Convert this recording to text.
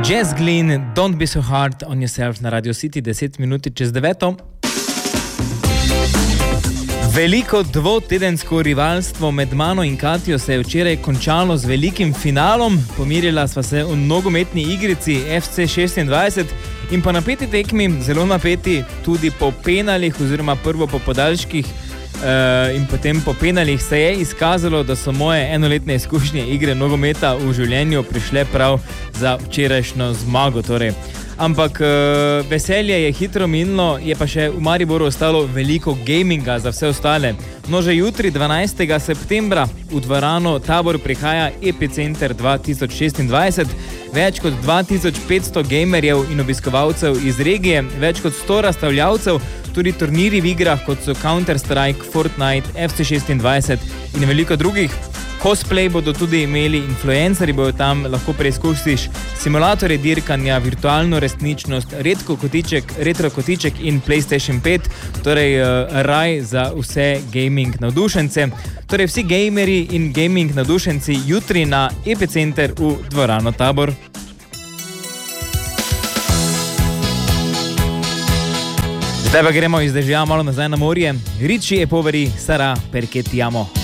Jazz Glynn, Don't Be So Hard on Yourself na Radio City, 10 minuti čez 9. Veliko dvotedensko rivalstvo med mano in Katjo se je včeraj končalo z velikim finalom. Pomirila sva se v nogometni igrici FC 26 in po napeti tekmi, zelo napeti, tudi po penalih oziroma prvo po podaljških in potem po penalih se je izkazalo, da so moje enoletne izkušnje igre nogometa v življenju prišle prav za včerajšnjo zmago. Torej. Ampak veselje je hitro minilo, je pa še v Mariboru ostalo veliko gaminga za vse ostale. No, že jutri, 12. septembra, v dvorano Tabor prihaja Epicenter 2026. Več kot 2500 gamerjev in obiskovalcev iz regije, več kot 100 razstavljavcev, tudi turniri v igrah, kot so Counter-Strike, Fortnite, FC26 in veliko drugih. Cosplay bodo tudi imeli, influencerji bodo tam, lahko preizkusiš simulatorje dirkanja, virtualno resničnost, retro kotiček in PlayStation 5, torej raj za vse gaming navdušence. Torej vsi gameri in gaming navdušenci jutri na Epicenter v dvorano Tabor. Zdaj pa gremo iz dežja malo nazaj na morje. Ricci e poveri sarà perché ti amo.